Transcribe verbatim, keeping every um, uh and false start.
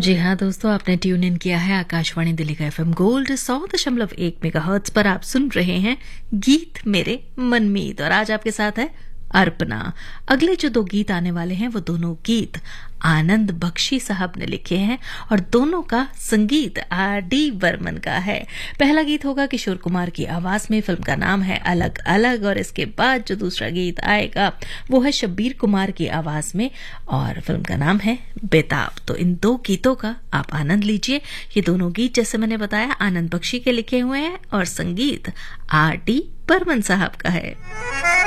जी हाँ दोस्तों, आपने ट्यून इन किया है आकाशवाणी दिल्ली का एफएम गोल्ड सौ दशमलव एक मेगाहर्ट्ज पर। आप सुन रहे हैं गीत मेरे मनमीत और आज आपके साथ है अर्पणा। अगले जो दो गीत आने वाले हैं वो दोनों गीत आनंद बख्शी साहब ने लिखे हैं और दोनों का संगीत आर डी बर्मन का है। पहला गीत होगा किशोर कुमार की आवाज में, फिल्म का नाम है अलग अलग, और इसके बाद जो दूसरा गीत आएगा वो है शब्बीर कुमार की आवाज में और फिल्म का नाम है बेताब। तो इन दो गीतों का आप आनंद लीजिए। ये दोनों गीत जैसे मैंने बताया आनंद बख्शी के लिखे हुए हैं और संगीत आर डी बर्मन साहब का है।